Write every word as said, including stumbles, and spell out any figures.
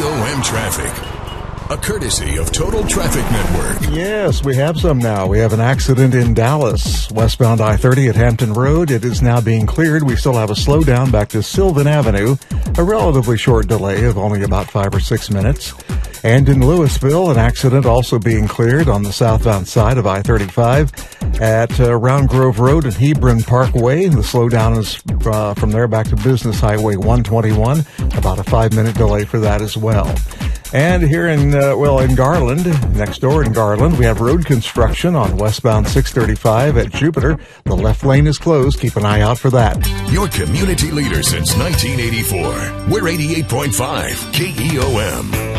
O M traffic. A courtesy of Total Traffic Network. Yes, we have some now. We have an accident in Dallas, westbound I thirty at Hampton Road. It is now being cleared. We still have a slowdown back to Sylvan Avenue, a relatively short delay of only about five or six minutes. And in Louisville, an accident also being cleared on the southbound side of I thirty-five at uh, Round Grove Road and Hebron Parkway. The slowdown is uh, from there back to Business Highway one twenty-one, about a five-minute delay for that as well. And here in, uh, well, in Garland, next door in Garland, we have road construction on westbound six thirty-five at Jupiter. The left lane is closed. Keep an eye out for that. Your community leader since nineteen eighty-four. We're eighty-eight point five K E O M.